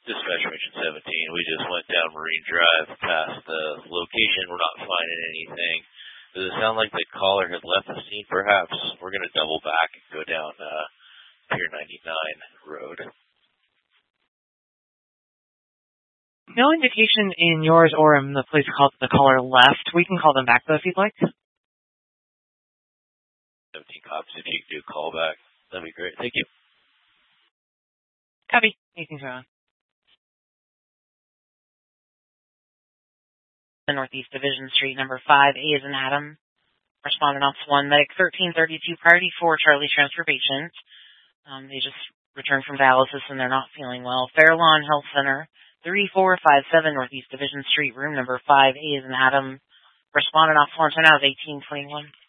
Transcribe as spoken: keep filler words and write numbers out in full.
Dispatch Mission seventeen, we just went down Marine Drive past the location. We're not finding anything. Does it sound like the caller had left the scene, perhaps? We're going to double back and go down uh, Pier ninety-nine Road. No indication in yours or in the police call the caller left. We can call them back, though, if you'd like. seventeen cops, if you could do a call back, that'd be great. Thank you. Copy. Anything's wrong. The Northeast Division Street, number five, A is an Adam. Respondent Ops one, Medic thirteen thirty-two, priority four, Charlie Transportation. Um, they just returned from dialysis and they're not feeling well. Fairlawn Health Center, three four five seven, Northeast Division Street, room number five, A is an Adam. Respondent Ops one, ten out of eighteen twenty-one.